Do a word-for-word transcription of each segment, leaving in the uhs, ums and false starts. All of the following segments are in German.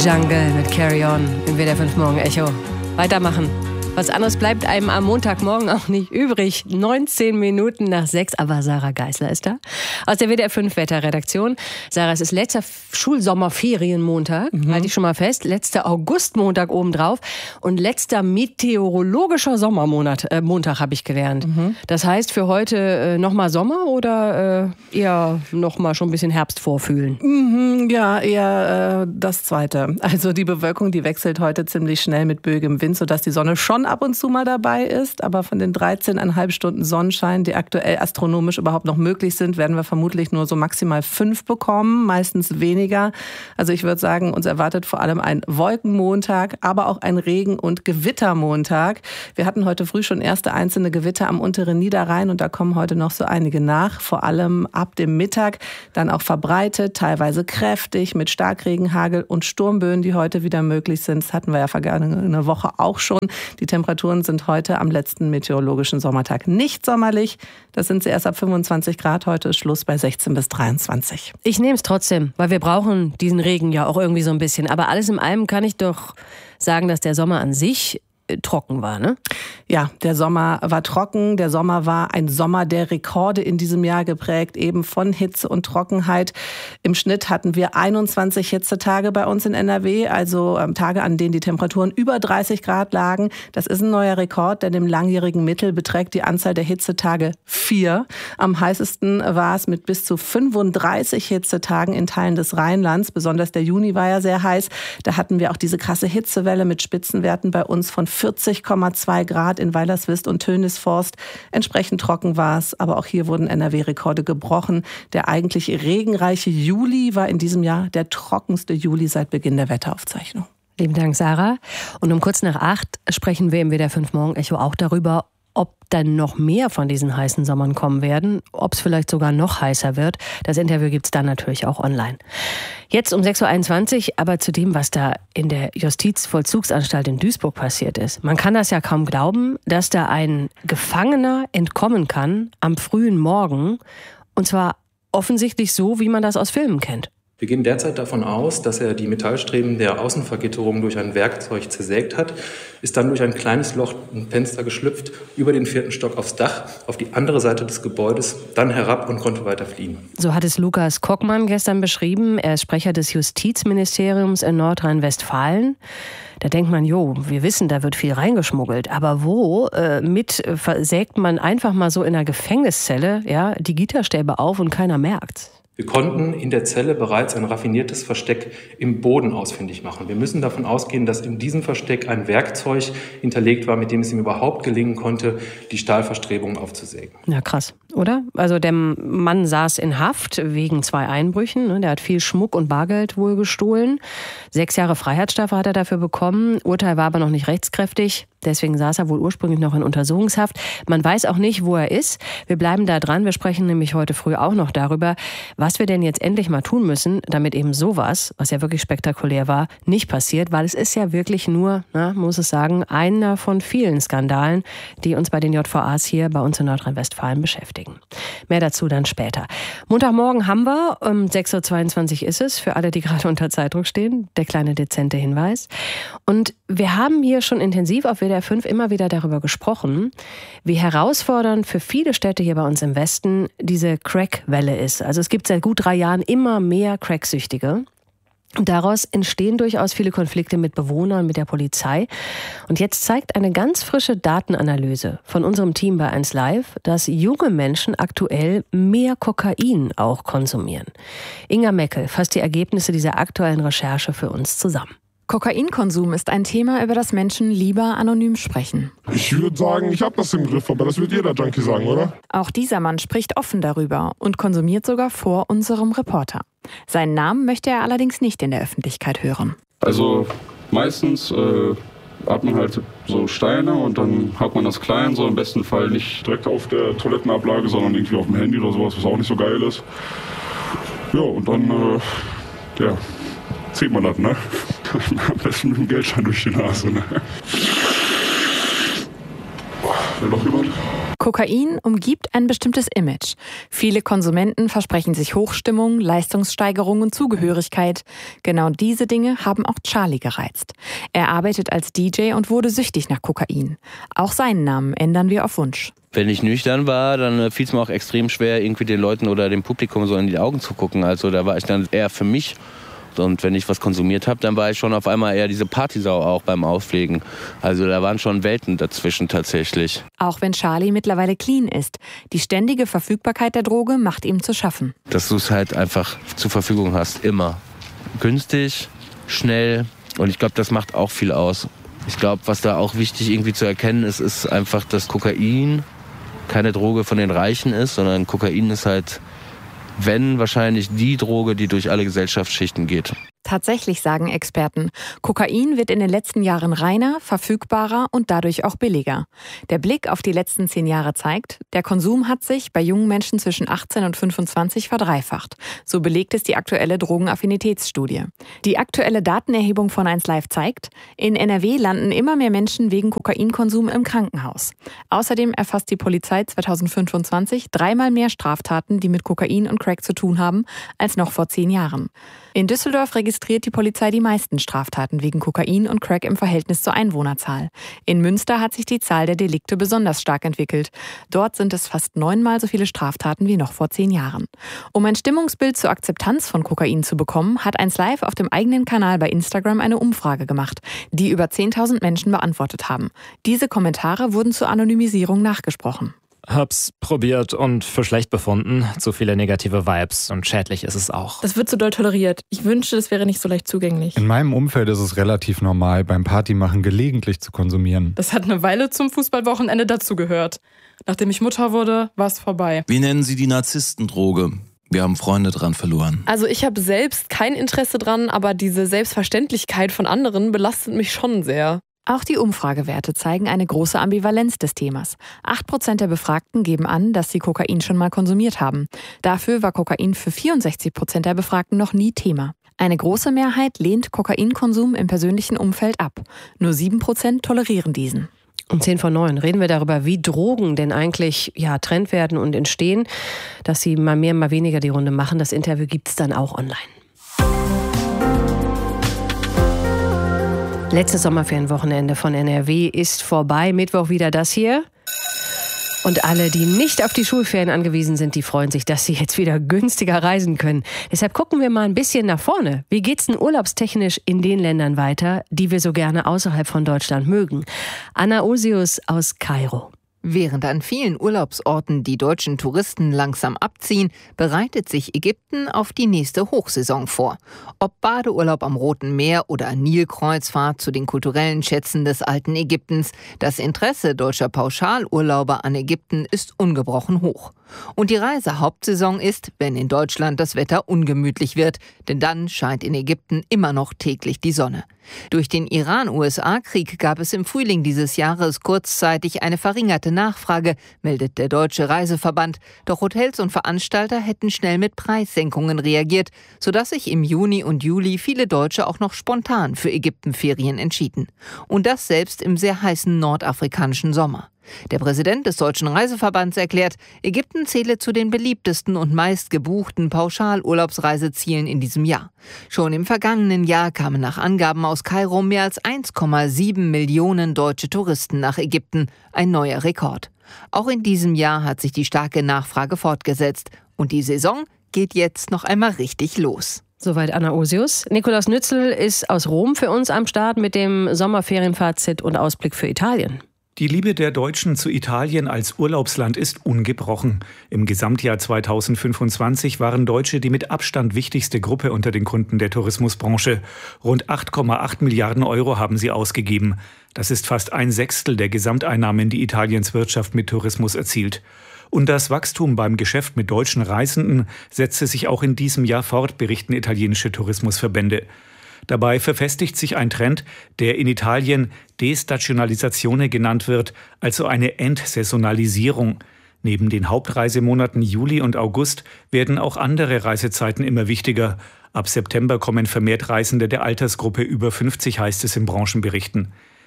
Jungle mit Carry On im W D R fünf Morgen Echo. Weitermachen. Was anderes bleibt einem am Montagmorgen auch nicht übrig. neunzehn Minuten nach sechs, aber Sarah Geisler ist da. Aus der W D R fünf Wetterredaktion. Sarah, es ist letzter Schulsommerferienmontag, mhm. halte ich schon mal fest. Letzter Augustmontag obendrauf und letzter meteorologischer Sommermonat, äh, Montag habe ich gelernt. Mhm. Das heißt für heute äh, nochmal Sommer oder äh, eher nochmal schon ein bisschen Herbst vorfühlen? Mhm, ja, eher äh, das Zweite. Also die Bewölkung, die wechselt heute ziemlich schnell mit böigem Wind, sodass die Sonne schon ab und zu mal dabei ist. Aber von den dreizehn Komma fünf Stunden Sonnenschein, die aktuell astronomisch überhaupt noch möglich sind, werden wir vermutlich nur so maximal fünf bekommen, meistens weniger. Also ich würde sagen, uns erwartet vor allem ein Wolkenmontag, aber auch ein Regen- und Gewittermontag. Wir hatten heute früh schon erste einzelne Gewitter am unteren Niederrhein und da kommen heute noch so einige nach, vor allem ab dem Mittag, dann auch verbreitet, teilweise kräftig mit Starkregen, Hagel und Sturmböen, die heute wieder möglich sind. Das hatten wir ja vergangene Woche auch schon. Die Temperaturen sind heute am letzten meteorologischen Sommertag nicht sommerlich. Das sind sie erst ab fünfundzwanzig Grad. Heute ist Schluss bei sechzehn bis dreiundzwanzig. Ich nehme es trotzdem, weil wir brauchen diesen Regen ja auch irgendwie so ein bisschen. Aber alles in allem kann ich doch sagen, dass der Sommer an sich trocken war, ne? Ja, der Sommer war trocken. Der Sommer war ein Sommer der Rekorde in diesem Jahr geprägt, eben von Hitze und Trockenheit. Im Schnitt hatten wir einundzwanzig Hitzetage bei uns in N R W, also ähm, Tage, an denen die Temperaturen über dreißig Grad lagen. Das ist ein neuer Rekord, denn im langjährigen Mittel beträgt die Anzahl der Hitzetage vier. Am heißesten war es mit bis zu fünfunddreißig Hitzetagen in Teilen des Rheinlands. Besonders der Juni war ja sehr heiß. Da hatten wir auch diese krasse Hitzewelle mit Spitzenwerten bei uns von vierzig Komma zwei Grad in Weilerswist und Tönisforst. Entsprechend trocken war es, aber auch hier wurden N R W-Rekorde gebrochen. Der eigentlich regenreiche Juli war in diesem Jahr der trockenste Juli seit Beginn der Wetteraufzeichnung. Lieben Dank, Sarah. Und um kurz nach acht sprechen wir im W D R fünf Morgen Echo auch darüber, ob dann noch mehr von diesen heißen Sommern kommen werden, ob es vielleicht sogar noch heißer wird. Das Interview gibt es dann natürlich auch online. Jetzt um sechs Uhr einundzwanzig, aber zu dem, was da in der Justizvollzugsanstalt in Duisburg passiert ist. Man kann das ja kaum glauben, dass da ein Gefangener entkommen kann am frühen Morgen. Und zwar offensichtlich so, wie man das aus Filmen kennt. Wir gehen derzeit davon aus, dass er die Metallstreben der Außenvergitterung durch ein Werkzeug zersägt hat, ist dann durch ein kleines Loch, ein Fenster geschlüpft, über den vierten Stock aufs Dach, auf die andere Seite des Gebäudes, dann herab und konnte weiter fliehen. So hat es Lukas Kockmann gestern beschrieben. Er ist Sprecher des Justizministeriums in Nordrhein-Westfalen. Da denkt man, jo, wir wissen, da wird viel reingeschmuggelt. Aber wo? Äh, mit versägt man einfach mal so in einer Gefängniszelle, ja, die Gitterstäbe auf und keiner merkt's. Wir konnten in der Zelle bereits ein raffiniertes Versteck im Boden ausfindig machen. Wir müssen davon ausgehen, dass in diesem Versteck ein Werkzeug hinterlegt war, mit dem es ihm überhaupt gelingen konnte, die Stahlverstrebungen aufzusägen. Ja, krass, oder? Also der Mann saß in Haft wegen zwei Einbrüchen. Der hat viel Schmuck und Bargeld wohl gestohlen. Sechs Jahre Freiheitsstrafe hat er dafür bekommen. Urteil war aber noch nicht rechtskräftig. Deswegen saß er wohl ursprünglich noch in Untersuchungshaft. Man weiß auch nicht, wo er ist. Wir bleiben da dran. Wir sprechen nämlich heute früh auch noch darüber, was wir denn jetzt endlich mal tun müssen, damit eben sowas, was ja wirklich spektakulär war, nicht passiert. Weil es ist ja wirklich nur, na, muss es sagen, einer von vielen Skandalen, die uns bei den J V As hier bei uns in Nordrhein-Westfalen beschäftigen. Mehr dazu dann später. Montagmorgen haben wir, um sechs Uhr zweiundzwanzig ist es, für alle, die gerade unter Zeitdruck stehen, der kleine dezente Hinweis. Und wir haben hier schon intensiv auf W D R fünf immer wieder darüber gesprochen, wie herausfordernd für viele Städte hier bei uns im Westen diese Crack-Welle ist. Also es gibt seit gut drei Jahren immer mehr Cracksüchtige. Und daraus entstehen durchaus viele Konflikte mit Bewohnern, mit der Polizei. Und jetzt zeigt eine ganz frische Datenanalyse von unserem Team bei eins Live, dass junge Menschen aktuell mehr Kokain auch konsumieren. Inga Meckel fasst die Ergebnisse dieser aktuellen Recherche für uns zusammen. Kokainkonsum ist ein Thema, über das Menschen lieber anonym sprechen. Ich würde sagen, ich habe das im Griff, aber das wird jeder Junkie sagen, oder? Auch dieser Mann spricht offen darüber und konsumiert sogar vor unserem Reporter. Seinen Namen möchte er allerdings nicht in der Öffentlichkeit hören. Also meistens äh, hat man halt so Steine und dann hat man das klein, so im besten Fall nicht direkt auf der Toilettenablage, sondern irgendwie auf dem Handy oder sowas, was auch nicht so geil ist. Ja, und dann, äh, ja, zieht man das, ne? Am besten mit dem Geldschein durch die Nase, ne? Will noch jemand? Kokain umgibt ein bestimmtes Image. Viele Konsumenten versprechen sich Hochstimmung, Leistungssteigerung und Zugehörigkeit. Genau diese Dinge haben auch Charlie gereizt. Er arbeitet als D J und wurde süchtig nach Kokain. Auch seinen Namen ändern wir auf Wunsch. Wenn ich nüchtern war, dann fiel es mir auch extrem schwer, irgendwie den Leuten oder dem Publikum so in die Augen zu gucken. Also da war ich dann eher für mich. Und wenn ich was konsumiert habe, dann war ich schon auf einmal eher diese Partysau auch beim Auflegen. Also da waren schon Welten dazwischen tatsächlich. Auch wenn Charlie mittlerweile clean ist. Die ständige Verfügbarkeit der Droge macht ihm zu schaffen. Dass du es halt einfach zur Verfügung hast, immer. Günstig, schnell und ich glaube, das macht auch viel aus. Ich glaube, was da auch wichtig irgendwie zu erkennen ist, ist einfach, dass Kokain keine Droge von den Reichen ist, sondern Kokain ist halt, wenn, wahrscheinlich die Droge, die durch alle Gesellschaftsschichten geht. Tatsächlich sagen Experten, Kokain wird in den letzten Jahren reiner, verfügbarer und dadurch auch billiger. Der Blick auf die letzten zehn Jahre zeigt, der Konsum hat sich bei jungen Menschen zwischen achtzehn und fünfundzwanzig verdreifacht. So belegt es die aktuelle Drogenaffinitätsstudie. Die aktuelle Datenerhebung von eins Live zeigt, in N R W landen immer mehr Menschen wegen Kokainkonsum im Krankenhaus. Außerdem erfasst die Polizei zweitausendfünfundzwanzig dreimal mehr Straftaten, die mit Kokain und Crack zu tun haben, als noch vor zehn Jahren. In Düsseldorf registriert die Polizei die meisten Straftaten wegen Kokain und Crack im Verhältnis zur Einwohnerzahl. In Münster hat sich die Zahl der Delikte besonders stark entwickelt. Dort sind es fast neunmal so viele Straftaten wie noch vor zehn Jahren. Um ein Stimmungsbild zur Akzeptanz von Kokain zu bekommen, hat eins Live auf dem eigenen Kanal bei Instagram eine Umfrage gemacht, die über zehntausend Menschen beantwortet haben. Diese Kommentare wurden zur Anonymisierung nachgesprochen. Hab's probiert und für schlecht befunden. Zu viele negative Vibes und schädlich ist es auch. Das wird zu doll toleriert. Ich wünschte, es wäre nicht so leicht zugänglich. In meinem Umfeld ist es relativ normal, beim Partymachen gelegentlich zu konsumieren. Das hat eine Weile zum Fußballwochenende dazugehört. Nachdem ich Mutter wurde, war es vorbei. Wie nennen Sie die Narzisstendroge? Wir haben Freunde dran verloren. Also ich habe selbst kein Interesse dran, aber diese Selbstverständlichkeit von anderen belastet mich schon sehr. Auch die Umfragewerte zeigen eine große Ambivalenz des Themas. Acht Prozent der Befragten geben an, dass sie Kokain schon mal konsumiert haben. Dafür war Kokain für vierundsechzig Prozent der Befragten noch nie Thema. Eine große Mehrheit lehnt Kokainkonsum im persönlichen Umfeld ab. Nur sieben Prozent tolerieren diesen. Um zehn vor neun reden wir darüber, wie Drogen denn eigentlich ja, Trend werden und entstehen. Dass sie mal mehr, mal weniger die Runde machen. Das Interview gibt es dann auch online. Letztes Sommerferienwochenende von N R W ist vorbei. Mittwoch wieder das hier. Und alle, die nicht auf die Schulferien angewiesen sind, die freuen sich, dass sie jetzt wieder günstiger reisen können. Deshalb gucken wir mal ein bisschen nach vorne. Wie geht's denn urlaubstechnisch in den Ländern weiter, die wir so gerne außerhalb von Deutschland mögen? Anna Osius aus Kairo. Während an vielen Urlaubsorten die deutschen Touristen langsam abziehen, bereitet sich Ägypten auf die nächste Hochsaison vor. Ob Badeurlaub am Roten Meer oder Nilkreuzfahrt zu den kulturellen Schätzen des alten Ägyptens, das Interesse deutscher Pauschalurlauber an Ägypten ist ungebrochen hoch. Und die Reisehauptsaison ist, wenn in Deutschland das Wetter ungemütlich wird, denn dann scheint in Ägypten immer noch täglich die Sonne. Durch den Iran-U S A-Krieg gab es im Frühling dieses Jahres kurzzeitig eine verringerte Nachfrage, meldet der Deutsche Reiseverband. Doch Hotels und Veranstalter hätten schnell mit Preissenkungen reagiert, sodass sich im Juni und Juli viele Deutsche auch noch spontan für Ägyptenferien entschieden. Und das selbst im sehr heißen nordafrikanischen Sommer. Der Präsident des Deutschen Reiseverbands erklärt, Ägypten zähle zu den beliebtesten und meistgebuchten Pauschalurlaubsreisezielen in diesem Jahr. Schon im vergangenen Jahr kamen nach Angaben aus Kairo mehr als eins Komma sieben Millionen deutsche Touristen nach Ägypten, ein neuer Rekord. Auch in diesem Jahr hat sich die starke Nachfrage fortgesetzt und die Saison geht jetzt noch einmal richtig los. Soweit Anna Osius. Nikolaus Nützel ist aus Rom für uns am Start mit dem Sommerferienfazit und Ausblick für Italien. Die Liebe der Deutschen zu Italien als Urlaubsland ist ungebrochen. Im Gesamtjahr zweitausendfünfundzwanzig waren Deutsche die mit Abstand wichtigste Gruppe unter den Kunden der Tourismusbranche. Rund acht Komma acht Milliarden Euro haben sie ausgegeben. Das ist fast ein Sechstel der Gesamteinnahmen, die Italiens Wirtschaft mit Tourismus erzielt. Und das Wachstum beim Geschäft mit deutschen Reisenden setzte sich auch in diesem Jahr fort, berichten italienische Tourismusverbände. Dabei verfestigt sich ein Trend, der in Italien Destagionalizzazione genannt wird, also eine Entsaisonalisierung. Neben den Hauptreisemonaten Juli und August werden auch andere Reisezeiten immer wichtiger. Ab September kommen vermehrt Reisende der Altersgruppe über fünfzig, heißt es in Branchenberichten.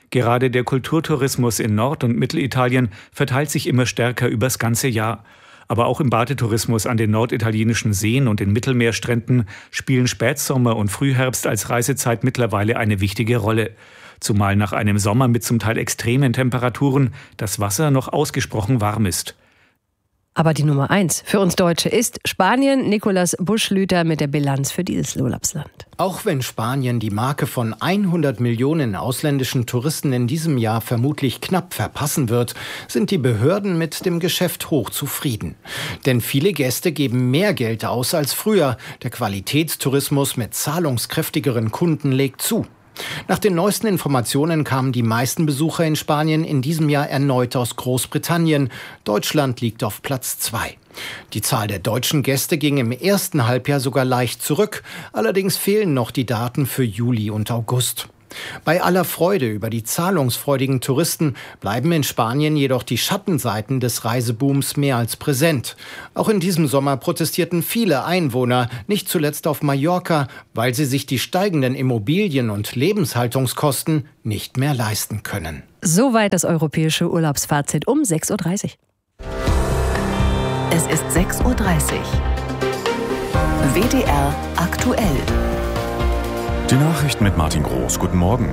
Gerade der Kulturtourismus in Nord- und Mittelitalien verteilt sich immer stärker übers ganze Jahr. Aber auch im Badetourismus an den norditalienischen Seen und den Mittelmeerstränden spielen Spätsommer und Frühherbst als Reisezeit mittlerweile eine wichtige Rolle. Zumal nach einem Sommer mit zum Teil extremen Temperaturen das Wasser noch ausgesprochen warm ist. Aber die Nummer eins für uns Deutsche ist Spanien. Nikolaus Buschlüter mit der Bilanz für dieses Urlaubsland. Auch wenn Spanien die Marke von hundert Millionen ausländischen Touristen in diesem Jahr vermutlich knapp verpassen wird, sind die Behörden mit dem Geschäft hoch zufrieden. Denn viele Gäste geben mehr Geld aus als früher. Der Qualitätstourismus mit zahlungskräftigeren Kunden legt zu. Nach den neuesten Informationen kamen die meisten Besucher in Spanien in diesem Jahr erneut aus Großbritannien. Deutschland liegt auf Platz zwei. Die Zahl der deutschen Gäste ging im ersten Halbjahr sogar leicht zurück. Allerdings fehlen noch die Daten für Juli und August. Bei aller Freude über die zahlungsfreudigen Touristen bleiben in Spanien jedoch die Schattenseiten des Reisebooms mehr als präsent. Auch in diesem Sommer protestierten viele Einwohner, nicht zuletzt auf Mallorca, weil sie sich die steigenden Immobilien- und Lebenshaltungskosten nicht mehr leisten können. Soweit das europäische Urlaubsfazit um sechs Uhr dreißig. Es ist sechs Uhr dreißig. W D R aktuell. Die Nachrichten mit Martin Groß. Guten Morgen.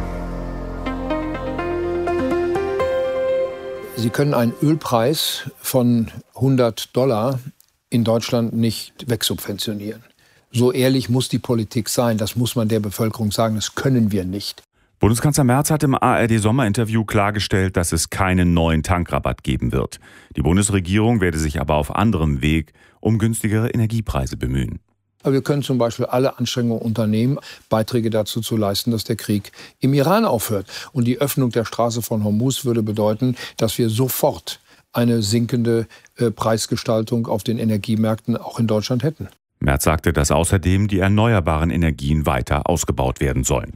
Sie können einen Ölpreis von hundert Dollar in Deutschland nicht wegsubventionieren. So ehrlich muss die Politik sein. Das muss man der Bevölkerung sagen. Das können wir nicht. Bundeskanzler Merz hat im A R D-Sommerinterview klargestellt, dass es keinen neuen Tankrabatt geben wird. Die Bundesregierung werde sich aber auf anderem Weg um günstigere Energiepreise bemühen. Aber wir können zum Beispiel alle Anstrengungen unternehmen, Beiträge dazu zu leisten, dass der Krieg im Iran aufhört. Und die Öffnung der Straße von Hormuz würde bedeuten, dass wir sofort eine sinkende äh, Preisgestaltung auf den Energiemärkten auch in Deutschland hätten. Merz sagte, dass außerdem die erneuerbaren Energien weiter ausgebaut werden sollen.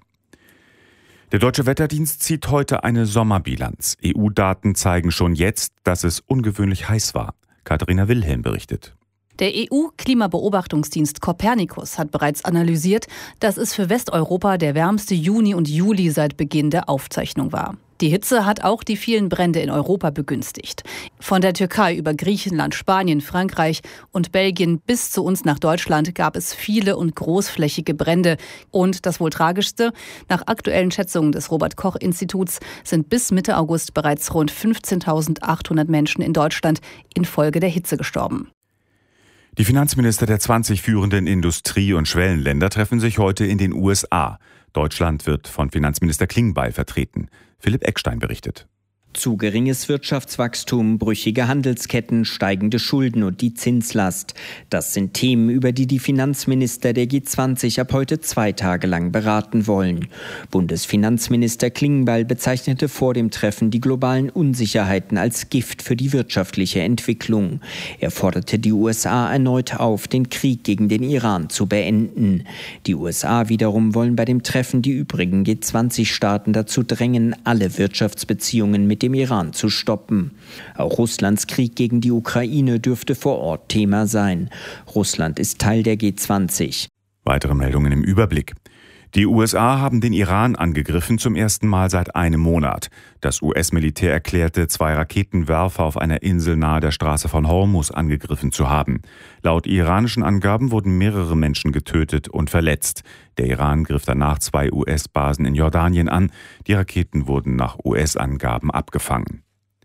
Der Deutsche Wetterdienst zieht heute eine Sommerbilanz. E U-Daten zeigen schon jetzt, dass es ungewöhnlich heiß war. Katharina Wilhelm berichtet. Der E U-Klimabeobachtungsdienst Copernicus hat bereits analysiert, dass es für Westeuropa der wärmste Juni und Juli seit Beginn der Aufzeichnung war. Die Hitze hat auch die vielen Brände in Europa begünstigt. Von der Türkei über Griechenland, Spanien, Frankreich und Belgien bis zu uns nach Deutschland gab es viele und großflächige Brände. Und das wohl tragischste, nach aktuellen Schätzungen des Robert-Koch-Instituts sind bis Mitte August bereits rund fünfzehntausendachthundert Menschen in Deutschland infolge der Hitze gestorben. Die Finanzminister der zwanzig führenden Industrie- und Schwellenländer treffen sich heute in den U S A. Deutschland wird von Finanzminister Klingbeil vertreten. Philipp Eckstein berichtet. Zu geringes Wirtschaftswachstum, brüchige Handelsketten, steigende Schulden und die Zinslast. Das sind Themen, über die die Finanzminister der G zwanzig ab heute zwei Tage lang beraten wollen. Bundesfinanzminister Klingbeil bezeichnete vor dem Treffen die globalen Unsicherheiten als Gift für die wirtschaftliche Entwicklung. Er forderte die U S A erneut auf, den Krieg gegen den Iran zu beenden. Die U S A wiederum wollen bei dem Treffen die übrigen G zwanzig Staaten dazu drängen, alle Wirtschaftsbeziehungen mit dem Iran zu stoppen. Auch Russlands Krieg gegen die Ukraine dürfte vor Ort Thema sein. Russland ist Teil der G zwanzig. Weitere Meldungen im Überblick. Die U S A haben den Iran angegriffen zum ersten Mal seit einem Monat. Das U S-Militär erklärte, zwei Raketenwerfer auf einer Insel nahe der Straße von Hormuz angegriffen zu haben. Laut iranischen Angaben wurden mehrere Menschen getötet und verletzt. Der Iran griff danach zwei U S-Basen in Jordanien an. Die Raketen wurden nach U S-Angaben abgefangen.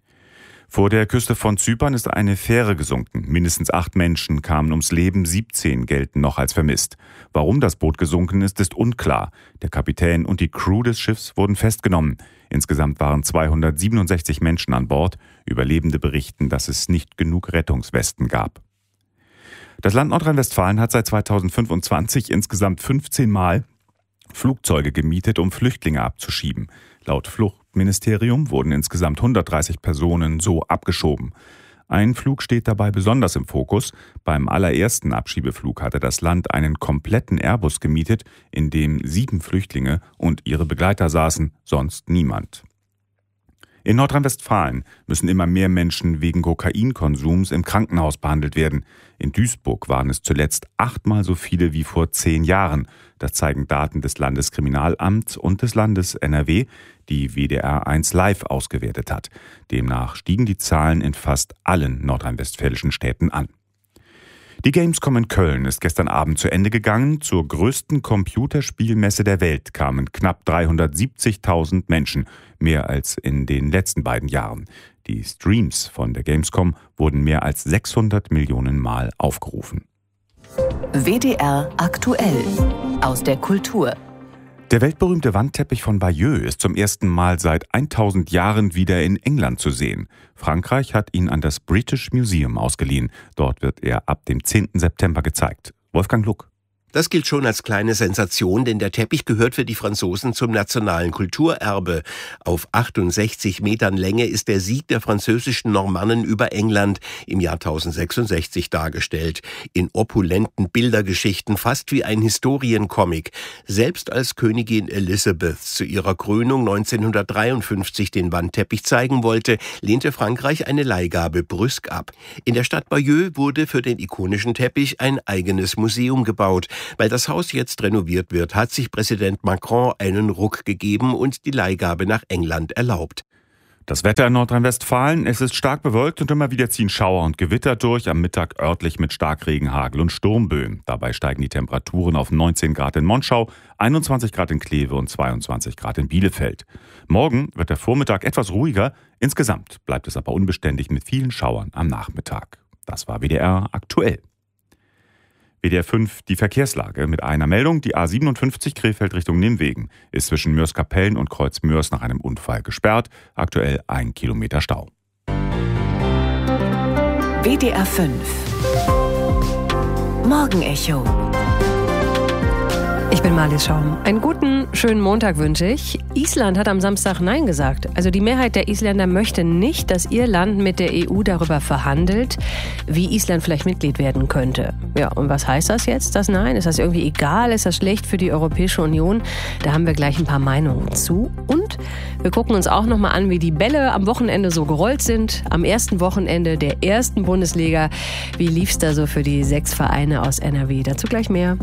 Vor der Küste von Zypern ist eine Fähre gesunken. Mindestens acht Menschen kamen ums Leben, siebzehn gelten noch als vermisst. Warum das Boot gesunken ist, ist unklar. Der Kapitän und die Crew des Schiffs wurden festgenommen. Insgesamt waren zweihundertsiebenundsechzig Menschen an Bord. Überlebende berichten, dass es nicht genug Rettungswesten gab. Das Land Nordrhein-Westfalen hat seit zweitausendfünfundzwanzig insgesamt fünfzehn Mal Flugzeuge gemietet, um Flüchtlinge abzuschieben. Laut Fluchtministerium wurden insgesamt hundertdreißig Personen so abgeschoben. Ein Flug steht dabei besonders im Fokus. Beim allerersten Abschiebeflug hatte das Land einen kompletten Airbus gemietet, in dem sieben Flüchtlinge und ihre Begleiter saßen, sonst niemand. In Nordrhein-Westfalen müssen immer mehr Menschen wegen Kokainkonsums im Krankenhaus behandelt werden. In Duisburg waren es zuletzt achtmal so viele wie vor zehn Jahren. Das zeigen Daten des Landeskriminalamts und des Landes N R W, die W D R eins Live ausgewertet hat. Demnach stiegen die Zahlen in fast allen nordrhein-westfälischen Städten an. Die Gamescom in Köln ist gestern Abend zu Ende gegangen. Zur größten Computerspielmesse der Welt kamen knapp dreihundertsiebzigtausend Menschen, mehr als in den letzten beiden Jahren. Die Streams von der Gamescom wurden mehr als sechshundert Millionen Mal aufgerufen. W D R aktuell aus der Kultur. Der weltberühmte Wandteppich von Bayeux ist zum ersten Mal seit tausend Jahren wieder in England zu sehen. Frankreich hat ihn an das British Museum ausgeliehen. Dort wird er ab dem zehnten September gezeigt. Wolfgang Luck. Das gilt schon als kleine Sensation, denn der Teppich gehört für die Franzosen zum nationalen Kulturerbe. Auf achtundsechzig Metern Länge ist der Sieg der französischen Normannen über England im Jahr tausendsechsundsechzig dargestellt. In opulenten Bildergeschichten, fast wie ein Historiencomic. Selbst als Königin Elisabeth zu ihrer Krönung neunzehnhundertdreiundfünfzig den Wandteppich zeigen wollte, lehnte Frankreich eine Leihgabe brüsk ab. In der Stadt Bayeux wurde für den ikonischen Teppich ein eigenes Museum gebaut. Weil das Haus jetzt renoviert wird, hat sich Präsident Macron einen Ruck gegeben und die Leihgabe nach England erlaubt. Das Wetter in Nordrhein-Westfalen: Es ist stark bewölkt und immer wieder ziehen Schauer und Gewitter durch, am Mittag örtlich mit Starkregen, Hagel und Sturmböen. Dabei steigen die Temperaturen auf neunzehn Grad in Monschau, einundzwanzig Grad in Kleve und zweiundzwanzig Grad in Bielefeld. Morgen wird der Vormittag etwas ruhiger, insgesamt bleibt es aber unbeständig mit vielen Schauern am Nachmittag. Das war W D R aktuell. W D R fünf, die Verkehrslage mit einer Meldung: Die A siebenundfünfzig Krefeld Richtung Nimwegen ist zwischen Mörs-Kapellen und Kreuz-Mörs nach einem Unfall gesperrt. Aktuell ein Kilometer Stau. W D R fünf Morgenecho. Ich bin Marlies Schaum. Einen guten, schönen Montag wünsche ich. Island hat am Samstag Nein gesagt. Also die Mehrheit der Isländer möchte nicht, dass ihr Land mit der E U darüber verhandelt, wie Island vielleicht Mitglied werden könnte. Ja, und was heißt das jetzt, das Nein? Ist das irgendwie egal? Ist das schlecht für die Europäische Union? Da haben wir gleich ein paar Meinungen zu. Und wir gucken uns auch nochmal an, wie die Bälle am Wochenende so gerollt sind. Am ersten Wochenende der ersten Bundesliga. Wie lief's da so für die sechs Vereine aus N R W? Dazu gleich mehr.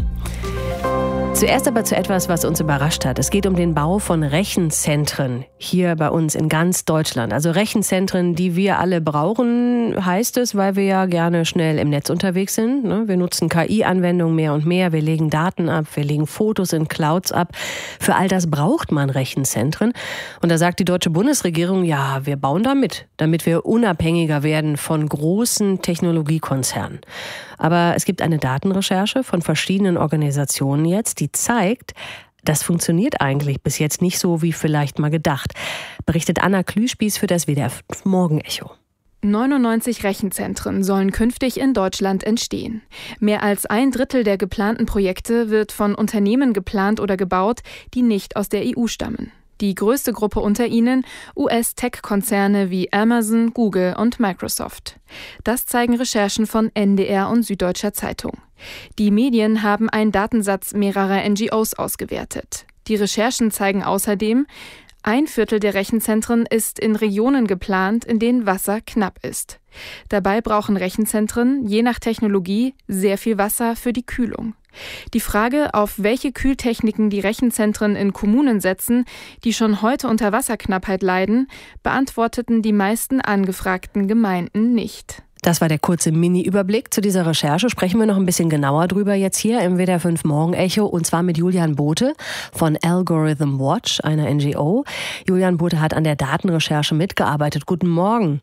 Zuerst aber zu etwas, was uns überrascht hat. Es geht um den Bau von Rechenzentren hier bei uns in ganz Deutschland. Also Rechenzentren, die wir alle brauchen, heißt es, weil wir ja gerne schnell im Netz unterwegs sind. Wir nutzen K I-Anwendungen mehr und mehr. Wir legen Daten ab, wir legen Fotos in Clouds ab. Für all das braucht man Rechenzentren. Und da sagt die deutsche Bundesregierung, ja, wir bauen da mit, damit wir unabhängiger werden von großen Technologiekonzernen. Aber es gibt eine Datenrecherche von verschiedenen Organisationen jetzt, die zeigt, das funktioniert eigentlich bis jetzt nicht so wie vielleicht mal gedacht. Berichtet Anna Klüspieß für das W D R fünf Morgenecho. neunundneunzig Rechenzentren sollen künftig in Deutschland entstehen. Mehr als ein Drittel der geplanten Projekte wird von Unternehmen geplant oder gebaut, die nicht aus der E U stammen. Die größte Gruppe unter ihnen U S-Tech-Konzerne wie Amazon, Google und Microsoft. Das zeigen Recherchen von N D R und Süddeutscher Zeitung. Die Medien haben einen Datensatz mehrerer N G Os ausgewertet. Die Recherchen zeigen außerdem, ein Viertel der Rechenzentren ist in Regionen geplant, in denen Wasser knapp ist. Dabei brauchen Rechenzentren, je nach Technologie, sehr viel Wasser für die Kühlung. Die Frage, auf welche Kühltechniken die Rechenzentren in Kommunen setzen, die schon heute unter Wasserknappheit leiden, beantworteten die meisten angefragten Gemeinden nicht. Das war der kurze Mini-Überblick zu dieser Recherche. Sprechen wir noch ein bisschen genauer drüber jetzt hier im W D R fünf Morgenecho, und zwar mit Julian Bote von Algorithm Watch, einer N G O. Julian Bote hat an der Datenrecherche mitgearbeitet. Guten Morgen.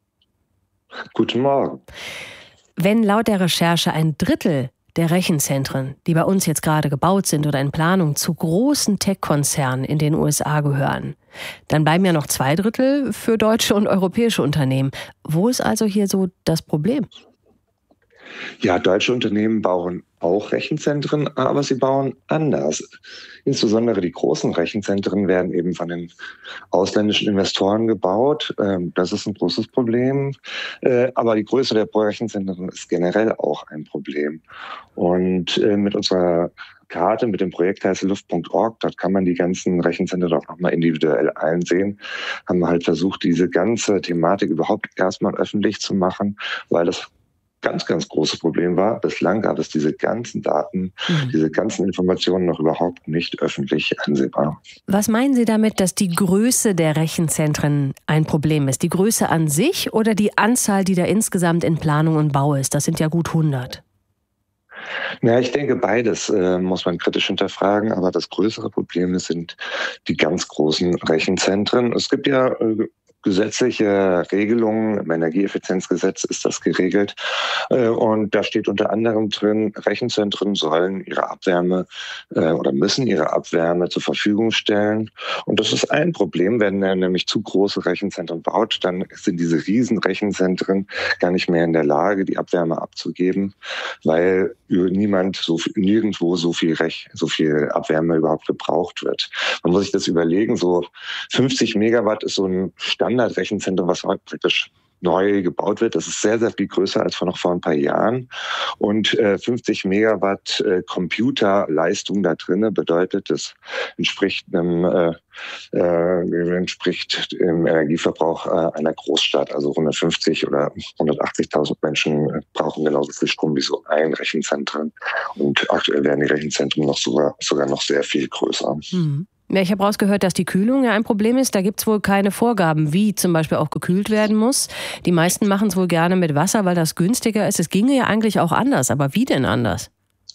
Guten Morgen. Wenn laut der Recherche ein Drittel der Rechenzentren, die bei uns jetzt gerade gebaut sind oder in Planung, zu großen Tech-Konzernen in den U S A gehören, dann bleiben ja noch zwei Drittel für deutsche und europäische Unternehmen. Wo ist also hier so das Problem? Ja, deutsche Unternehmen bauen auch Rechenzentren, aber sie bauen anders. Insbesondere die großen Rechenzentren werden eben von den ausländischen Investoren gebaut. Das ist ein großes Problem. Aber die Größe der Rechenzentren ist generell auch ein Problem. Und mit unserer Karte, mit dem Projekt heiße Luft Punkt org, dort kann man die ganzen Rechenzentren auch nochmal individuell einsehen, haben wir halt versucht, diese ganze Thematik überhaupt erstmal öffentlich zu machen, weil das ganz, ganz große Problem war. Bislang gab es diese ganzen Daten, mhm. diese ganzen Informationen noch überhaupt nicht öffentlich einsehbar. Was meinen Sie damit, dass die Größe der Rechenzentren ein Problem ist? Die Größe an sich oder die Anzahl, die da insgesamt in Planung und Bau ist? Das sind ja gut hundert. Ja, ich denke, beides äh, muss man kritisch hinterfragen, aber das größere Problem sind die ganz großen Rechenzentren. Es gibt ja äh, gesetzliche Regelungen, im Energieeffizienzgesetz ist das geregelt. Und da steht unter anderem drin, Rechenzentren sollen ihre Abwärme oder müssen ihre Abwärme zur Verfügung stellen. Und das ist ein Problem, wenn er nämlich zu große Rechenzentren baut, dann sind diese riesen Rechenzentren gar nicht mehr in der Lage, die Abwärme abzugeben, weil niemand so viel, nirgendwo so viel Rech, so viel Abwärme überhaupt gebraucht wird. Man muss sich das überlegen, so fünfzig Megawatt ist so ein Standardrechenzentrum, was praktisch neu gebaut wird. Das ist sehr, sehr viel größer als vor noch vor ein paar Jahren. Und äh, fünfzig Megawatt äh, Computerleistung da drinne bedeutet, das entspricht einem äh, äh, entspricht dem Energieverbrauch äh, einer Großstadt. Also hundertfünfzig oder hundertachtzigtausend Menschen äh, brauchen genauso viel Strom wie so ein Rechenzentrum. Und aktuell werden die Rechenzentren noch sogar, sogar noch sehr viel größer. Mhm. Ja, ich habe rausgehört, dass die Kühlung ja ein Problem ist. Da gibt es wohl keine Vorgaben, wie zum Beispiel auch gekühlt werden muss. Die meisten machen es wohl gerne mit Wasser, weil das günstiger ist. Es ginge ja eigentlich auch anders. Aber wie denn anders?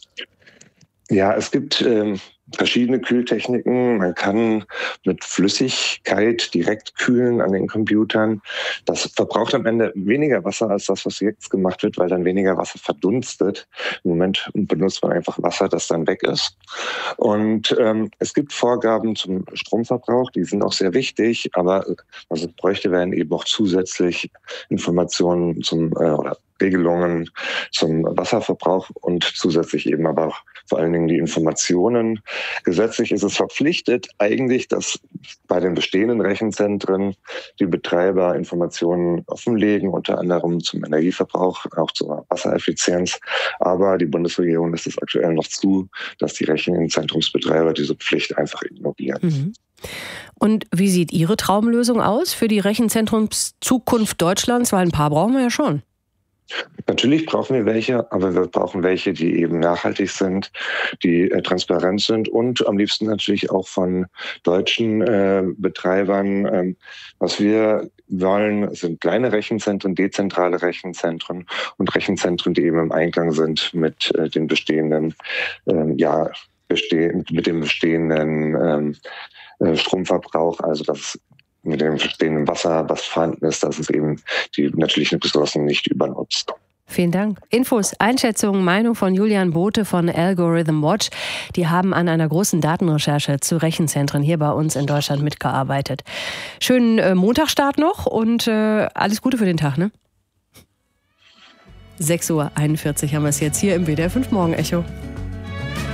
Ja, es gibt ähm, verschiedene Kühltechniken. Man kann mit Flüssigkeit direkt kühlen an den Computern. Das verbraucht am Ende weniger Wasser als das, was jetzt gemacht wird, weil dann weniger Wasser verdunstet. Im Moment benutzt man einfach Wasser, das dann weg ist. Und ähm, es gibt Vorgaben zum Stromverbrauch, die sind auch sehr wichtig, aber was es bräuchte, wären eben auch zusätzlich Informationen zum äh, oder Regelungen zum Wasserverbrauch und zusätzlich eben aber auch vor allen Dingen die Informationen. Gesetzlich ist es verpflichtet eigentlich, dass bei den bestehenden Rechenzentren die Betreiber Informationen offenlegen, unter anderem zum Energieverbrauch, auch zur Wassereffizienz. Aber die Bundesregierung lässt es aktuell noch zu, dass die Rechenzentrumsbetreiber diese Pflicht einfach ignorieren. Mhm. Und wie sieht Ihre Traumlösung aus für die Rechenzentrumszukunft Deutschlands? Weil ein paar brauchen wir ja schon. Natürlich brauchen wir welche, aber wir brauchen welche, die eben nachhaltig sind, die äh, transparent sind und am liebsten natürlich auch von deutschen äh, Betreibern. Ähm, was wir wollen, sind kleine Rechenzentren, dezentrale Rechenzentren und Rechenzentren, die eben im Einklang sind mit äh, den bestehenden, ähm, ja, besteh- mit dem bestehenden ähm, äh, Stromverbrauch. Also das mit dem bestehenden Wasser, was vorhanden ist, dass es eben die natürlichen Ressourcen nicht übernutzt. Vielen Dank. Infos, Einschätzungen, Meinung von Julian Bote von Algorithm Watch. Die haben an einer großen Datenrecherche zu Rechenzentren hier bei uns in Deutschland mitgearbeitet. Schönen äh, Montagsstart noch und äh, alles Gute für den Tag, ne? sechs Uhr einundvierzig haben wir es jetzt hier im W D R fünf Morgen Echo.